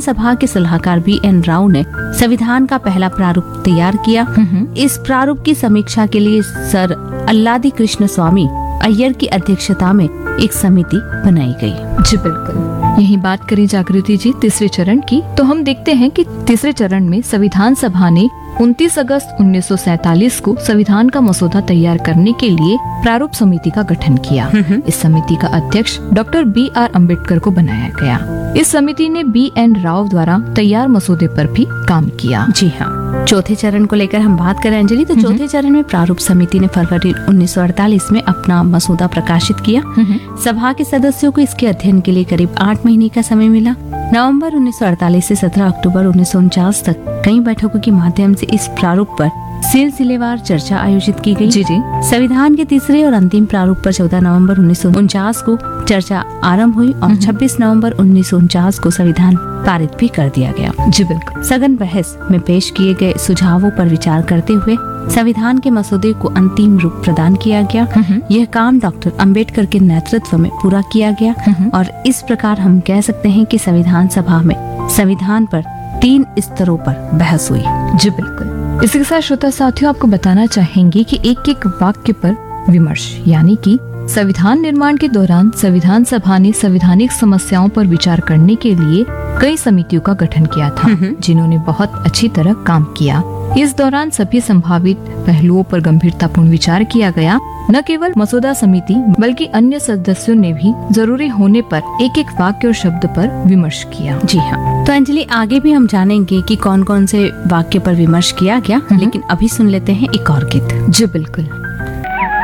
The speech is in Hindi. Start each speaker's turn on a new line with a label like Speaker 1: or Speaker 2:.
Speaker 1: सभा के सलाहकार BN राव ने संविधान का पहला प्रारूप तैयार किया। इस प्रारूप की समीक्षा के लिए सर अल्लादी कृष्ण स्वामी अय्यर की अध्यक्षता में एक समिति बनाई गई।
Speaker 2: जी बिल्कुल। यही बात करें जागृति जी तीसरे चरण की, तो हम देखते हैं कि तीसरे चरण में संविधान सभा ने 29 अगस्त 1947 को संविधान का मसौदा तैयार करने के लिए प्रारूप समिति का गठन किया। इस समिति का अध्यक्ष डॉक्टर BR अम्बेडकर को बनाया गया। इस समिति ने BN राव द्वारा तैयार मसौदे पर भी काम किया।
Speaker 1: जी हाँ। चौथे चरण को लेकर हम बात करें अंजलि, तो चौथे चरण में प्रारूप समिति ने फरवरी 1948 में अपना मसौदा प्रकाशित किया। सभा के सदस्यों को इसके अध्ययन के लिए करीब 8 महीने का समय मिला। नवंबर 1948 से 17 अक्टूबर 1949 तक कई बैठकों के माध्यम से इस प्रारूप पर सिलसिलेवार चर्चा आयोजित की गई।
Speaker 2: जी जी।
Speaker 1: संविधान के तीसरे और अंतिम प्रारूप पर 14 नवंबर 1949 को चर्चा आरंभ हुई और 26 नवंबर 1949 को संविधान पारित भी कर दिया गया।
Speaker 2: जी बिल्कुल।
Speaker 1: सघन बहस में पेश किए गए सुझावों पर विचार करते हुए संविधान के मसौदे को अंतिम रूप प्रदान किया गया। यह काम डॉक्टर अंबेडकर के नेतृत्व में पूरा किया गया और इस प्रकार हम कह सकते हैं कि संविधान सभा में संविधान पर 3 स्तरों पर बहस हुई।
Speaker 2: जी बिल्कुल। इसी के साथ श्रोता साथियों आपको बताना चाहेंगे कि एक एक वाक्य पर विमर्श, यानी कि संविधान निर्माण के दौरान संविधान सभा ने संवैधानिक समस्याओं पर विचार करने के लिए कई समितियों का गठन किया था, जिन्होंने बहुत अच्छी तरह काम किया। इस दौरान सभी संभावित पहलुओं पर गंभीरतापूर्ण विचार किया गया। न केवल मसौदा समिति बल्कि अन्य सदस्यों ने भी जरूरी होने पर एक एक वाक्य और शब्द पर विमर्श किया।
Speaker 1: जी हाँ। तो अंजलि आगे भी हम जानेंगे कि कौन कौन से वाक्य पर विमर्श किया गया, लेकिन अभी सुन लेते हैं एक और गीत।
Speaker 2: जी बिल्कुल।